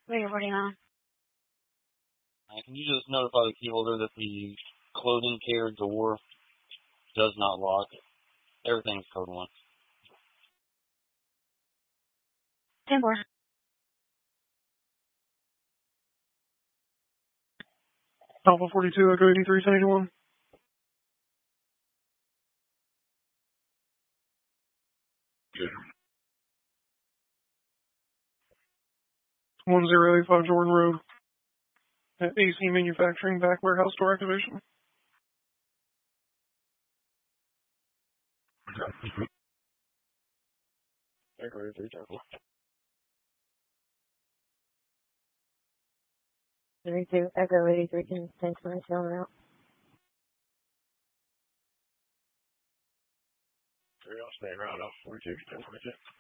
Radio 49. Can you just notify the key holder that the clothing care door does not lock? Everything's code 1. 10-4. Alpha 42, Echo 83, 1081. Good. 1085 Jordan Road. At AC Manufacturing, back warehouse door activation. Echo 83, 10-4. 32, Echo 83, 10-20, showing out. 3, I'll stay around. Alpha 42, 10-22.